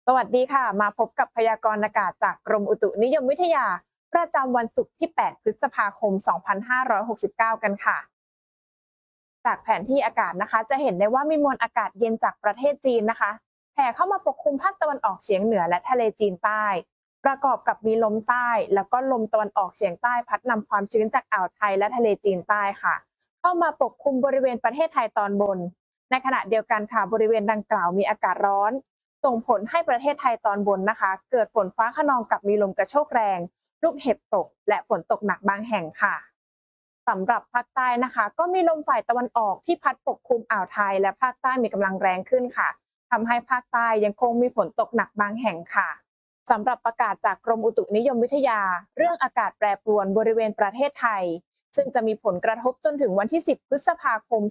สวัสดีค่ะมาพบกับพยากรณ์อากาศจากกรมอุตุนิยมวิทยาประจำวันศุกร์ที่ 8 พฤษภาคม 2569 กันค่ะจากแผนที่อากาศนะคะจะเห็นได้ว่ามีมวลอากาศเย็นจากประเทศจีนนะคะแผ่เข้ามาปกคลุมภาคตะวันออกเฉียงเหนือและทะเลจีนใต้ประกอบกับมีลมใต้แล้วก็ลมตะวันออกเฉียงใต้พัดนำความชื้นจากอ่าวไทยและทะเลจีนใต้ค่ะเข้ามาปกคลุมบริเวณประเทศไทยตอนบนในขณะเดียวกันค่ะบริเวณดังกล่าวมีอากาศร้อนส่งผลให้ประเทศไทยตอนบนนะคะเกิดฝนฟ้าคะนองกับมีลมกระโชกแรงลูกเห็บตกและฝนตกหนักบางแห่งค่ะสำหรับภาคใต้นะคะก็มีลมฝ่ายตะวันออกที่พัดปกคลุมอ่าวไทยและภาคใต้มีกำลังแรงขึ้นค่ะทำให้ภาคใต้ยังคงมีฝนตกหนักบางแห่งค่ะสำหรับประกาศจากกรมอุตุนิยมวิทยาเรื่องอากาศแปรปรวนบริเวณประเทศไทยซึ่งจะมีผลกระทบจนถึงวันที่ 10 พฤษภาคม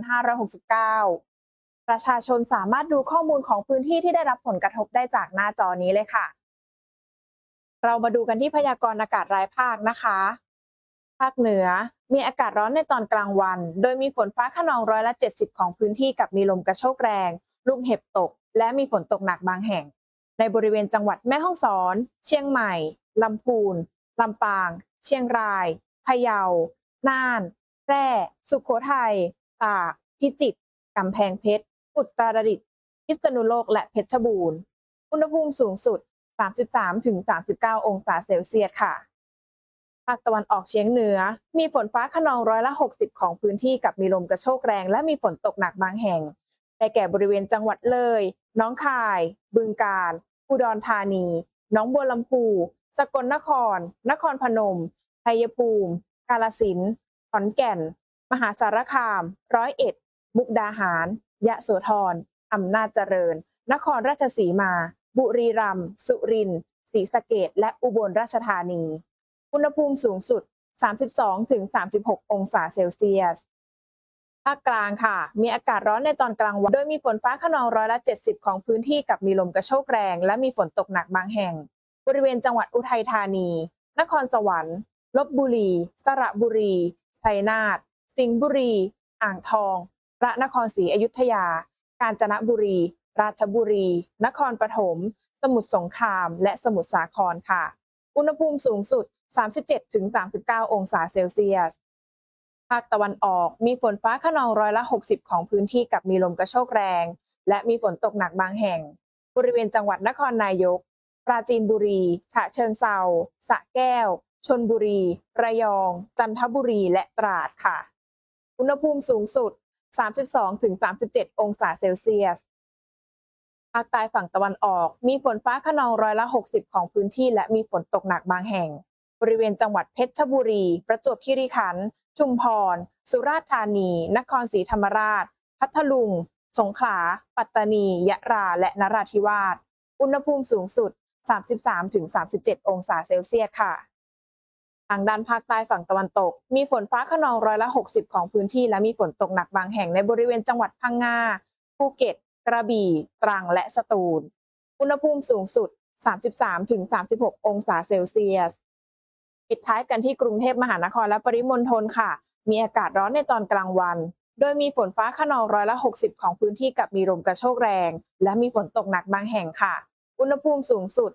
2569 ประชาชนสามารถดูข้อมูลของพื้นที่ที่ได้รับผลกระทบได้จากหน้าจอนี้เลยค่ะเรามาดูกันที่พยากรณ์อากาศรายภาคนะคะภาคเหนือมีอากาศร้อนในตอนกลางวันโดยมีฝนฟ้าคะนอง70%ของพื้นที่กับมีลมกระโชกแรงลูกเห็บตกและมีฝนตกหนักบางแห่งในบริเวณจังหวัดแม่ฮ่องสอนเชียงใหม่ลำพูนลำปางเชียงรายพะเยาน่านแพร่สุโขทัยตากพิจิตรกำแพงเพชรอุตรดิตถ์พิษณุโลกและเพชรบูรณ์อุณหภูมิสูงสุด 33-39 องศาเซลเซียสค่ะภาคตะวันออกเฉียงเหนือมีฝนฟ้าคะนอง60%ของพื้นที่กับมีลมกระโชกแรงและมีฝนตกหนักบางแห่งได้แก่บริเวณจังหวัดเลยหนองคายบึงกาฬอุดรธานีหนองบัวลำพูสกลนครนครพนมชัยภูมิกาฬสินธุ์ขอนแก่นมหาสารคาม101มุกดาหารยะโสธรอำนาจเจริญนครราชสีมาบุรีรัมย์สุรินทร์ศรีสะเกษและอุบลราชธานีอุณหภูมิสูงสุด 32-36 องศาเซลเซียสภาคกลางค่ะมีอากาศร้อนในตอนกลางวันโดยมีฝนฟ้าคะนอง70%ของพื้นที่กับมีลมกระโชกแรงและมีฝนตกหนักบางแห่งบริเวณจังหวัดอุทัยธานีนครสวรรค์ลพบุรีสระบุรีชัยนาทสิงห์บุรีอ่างทองพระนครศรีอยุธยากาญจนบุรีราชบุรีนครปฐมสมุทรสงครามและสมุทรสาครค่ะอุณหภูมิสูงสุด 37-39 องศาเซลเซียสภาคตะวันออกมีฝนฟ้าคะนอง60%ของพื้นที่กับมีลมกระโชกแรงและมีฝนตกหนักบางแห่งบริเวณจังหวัดนครนายกปราจีนบุรีฉะเชิงเทราสระแก้วชลบุรีระยองจันทบุรีและตราดค่ะอุณหภูมิสูงสุด 32-37 องศาเซลเซียสภาคใต้ฝั่งตะวันออกมีฝนฟ้าคะนอง60%ของพื้นที่และมีฝนตกหนักบางแห่งบริเวณจังหวัดเพชรบุรีประจวบคีรีขันธ์ชุมพรสุราษฎร์ธานีนครศรีธรรมราชพัทลุงสงขลาปัตตานียะลาและนราธิวาสอุณหภูมิสูงสุด 33-37 องศาเซลเซียสค่ะทางด้านภาคใต้ฝั่งตะวันตกมีฝนฟ้าคะนอง60%ของพื้นที่และมีฝนตกหนักบางแห่งในบริเวณจังหวัดพังงาภูเก็ตกระบี่ตรังและสตูลอุณหภูมิสูงสุด 33-36 องศาเซลเซียสปิดท้ายกันที่กรุงเทพมหานครและปริมณฑลค่ะมีอากาศร้อนในตอนกลางวันโดยมีฝนฟ้าคะนอง60%ของพื้นที่กับมีลมกระโชกแรงและมีฝนตกหนักบางแห่งค่ะอุณหภูมิสูงสุด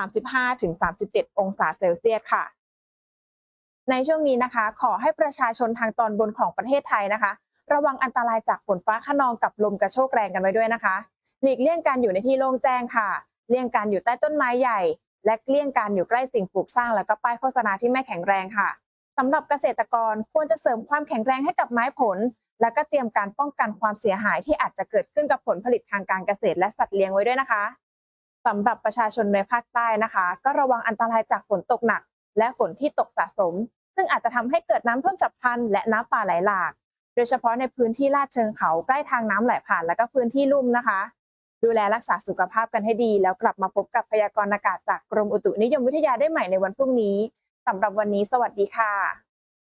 35-37 องศาเซลเซียสค่ะในช่วงนี้นะคะขอให้ประชาชนทางตอนบนของประเทศไทยนะคะระวังอันตรายจากฝนฟ้าคะนองกับลมกระโชกแรงกันไว้ด้วยนะคะหลีกเลี่ยงการอยู่ในที่โล่งแจ้งค่ะเลี่ยงการอยู่ใต้ต้นไม้ใหญ่และเลี่ยงการอยู่ใกล้สิ่งปลูกสร้างและก็ป้ายโฆษณาที่ไม่แข็งแรงค่ะสำหรับเกษตรกรควรจะเสริมความแข็งแรงให้กับไม้ผลและก็เตรียมการป้องกันความเสียหายที่อาจจะเกิดขึ้นกับผลผลิตทางการเกษตรและสัตว์เลี้ยงไว้ด้วยนะคะสำหรับประชาชนในภาคใต้นะคะก็ระวังอันตรายจากฝนตกหนักและฝนที่ตกสะสมซึ่งอาจจะทำให้เกิดน้ำท่วมฉับพลันและน้ำป่าไหลหลากโดยเฉพาะในพื้นที่ลาดเชิงเขาใกล้ทางน้ำไหลผ่านและก็พื้นที่ลุ่มนะคะดูแลรักษาสุขภาพกันให้ดีแล้วกลับมาพบกับพยากรณ์อากาศจากกรมอุตุนิยมวิทยาได้ใหม่ในวันพรุ่งนี้สำหรับวันนี้สวัสดีค่ะ